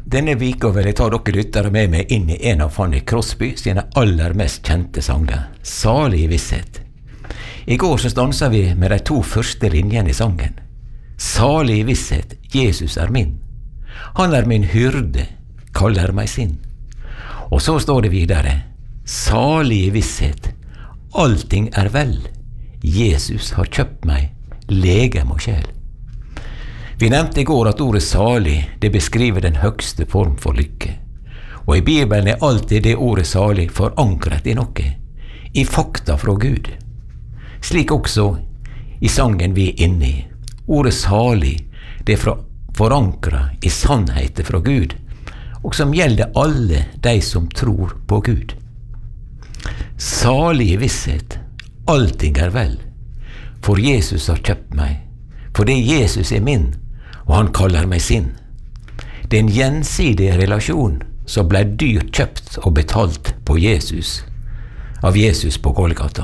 Denne vika vil jeg ta dere lyttere med meg inn i en av Fanny Crosby sine aller mest kjente sanger, Salig visshet. I går så stanset vi med de 2 første linjene i sangen. Salig visshet, Jesus er min. Han er min hyrde, kaller meg sin. Og så står det videre, salig visshet, allting er vel. Jesus har kjøpt meg, legem og sjel. Vi nevnte i går at ordet salig, det beskriver den høgste form for lykke. Og i Bibelen er alltid det ordet salig forankret i noe, i fakta fra Gud. Slik også i sangen vi er inne i. Ordet salig, det er forankret i sannheter fra Gud, og som gjelder alle de som tror på Gud. Salig visshet, allting er vel, for Jesus har kjøpt meg, fordi Jesus er min, og han kaller meg sin. Det er en gjensidig relasjon som ble dyrt kjøpt og betalt på Jesus, av Jesus på Golgata.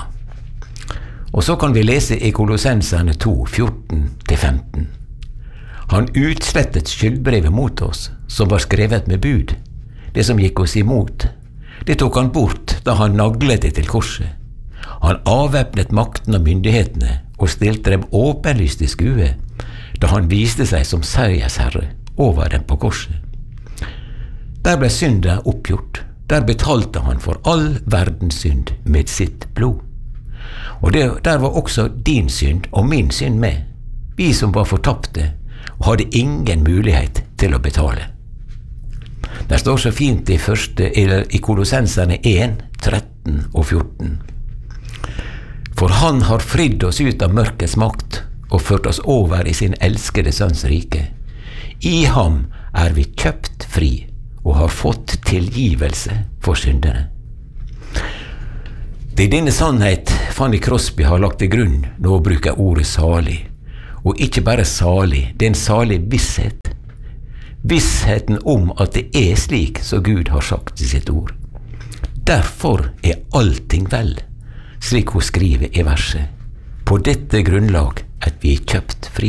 Og så kan vi lese i Kolossenserne 2, 14-15. Han utslettet skyldbrevet mot oss, som var skrevet med bud. Det som gikk oss imot, det tok han bort da han naglet det til korset. Han avvæpnet makten og myndighetene og stilte dem åpenlyst i skue, da han viste seg som seiersherre over dem på korset. Der ble synda oppgjort. Der betalte han for all verdens synd med sitt blod. Og der var også din synd og min synd med, vi som var fortapte og hadde ingen mulighet til å betale. Der står så fint i Kolossenserne 1, 13 og 14. For han har fridd oss ut av mørkets makt og ført oss over i sin elskede sønns rike. I ham er vi kjøpt fri og har fått tilgivelse for syndene. Det er denne sannhet Fanny Crosby har lagt til grunn når hun bruker ordet salig. Og ikke bare salig, det er en salig visshet. Vissheten om at det er slik som Gud har sagt i sitt ord. Derfor er allting vel, slik hun skriver i verset. På dette grunnlag at vi er kjøpt fri.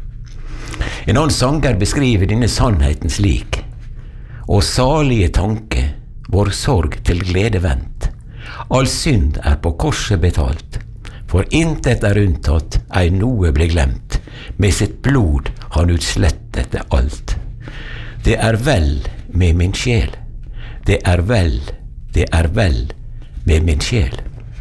En annen sanger beskriver denne sannheten slik. Og salige tanke, vår sorg til glede vendt. All synd er på korset betalt, for intet er unntatt, ei noe ble glemt. Med sitt blod han utslettet det alt. Det er vel med min sjel. Det er vel med min sjel.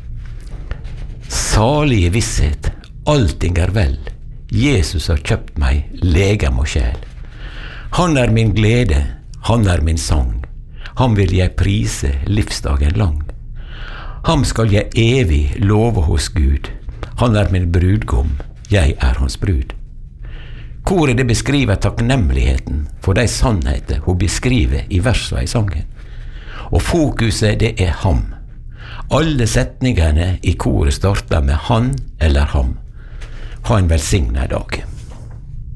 Salige visshet, allting er vel. Jesus har kjøpt meg, legem og sjel. Han er min glede, han er min sang. Han vil jeg prise livsdagen lang. Ham skal jeg evig love hos Gud. Han er min brudgom, jeg er hans brud. Koret det beskriver takknemligheten for de sannheter hun beskriver i versene i sangen. Og fokuset det er ham. Alle setningene i koret starter med han eller ham. Ha en velsignet dag.